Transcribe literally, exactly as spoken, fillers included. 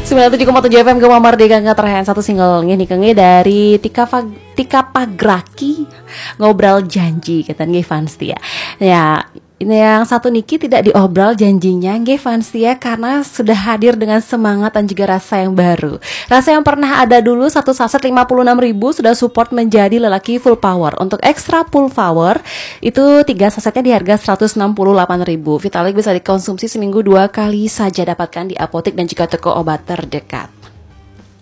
sembilan puluh tujuh koma tujuh F M Gema Merdeka ngetren satu single ini kengi dari Tika Fag Tika Pagraki ngobrol janji kata nggih fans dia. Ya, ini yang satu niki tidak diobral janjinya nggih fans ya, karena sudah hadir dengan semangat dan juga rasa yang baru. Rasa yang pernah ada dulu satu saset lima puluh enam ribu sudah support menjadi lelaki full power. Untuk extra full power itu tiga sasetnya di harga seratus enam puluh delapan ribu. Vitalik bisa dikonsumsi seminggu dua kali saja, dapatkan di apotek dan juga toko obat terdekat.